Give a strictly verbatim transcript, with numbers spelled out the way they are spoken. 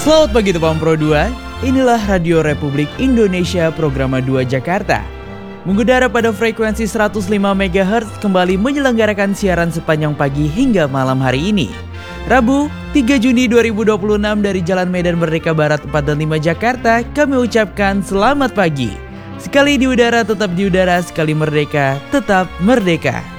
Selamat pagi Tepang Pro dua, inilah Radio Republik Indonesia Programa dua Jakarta. Mengudara pada frekuensi seratus lima megahertz kembali menyelenggarakan siaran sepanjang pagi hingga malam hari ini. Rabu, tiga Juni dua ribu dua puluh enam dari Jalan Medan Merdeka Barat empat dan lima Jakarta, kami ucapkan selamat pagi. Sekali di udara tetap di udara, sekali merdeka tetap merdeka.